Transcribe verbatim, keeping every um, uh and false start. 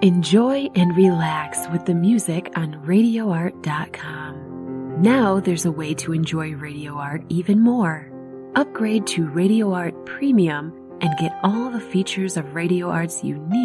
Enjoy and relax with the music on radio art dot com. Now there's a way to enjoy Radio Art even more. Upgrade to Radio Art Premium and get all the features of Radio Art's unique